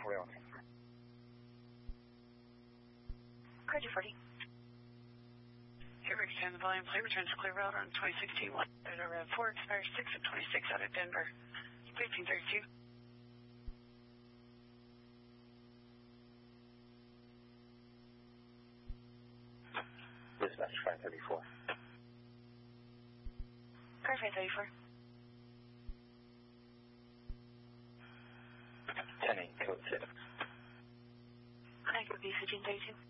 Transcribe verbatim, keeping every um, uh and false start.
rail. Car two forty. Here we extend the volume plate, returns to clear route on twenty sixteen one. There's a Rev four, expires six of twenty-six out of Denver. fifteen thirty-two. Dispatch five thirty-four. Car five thirty-four. ten eight, code six. I could be Virgin thirty-two.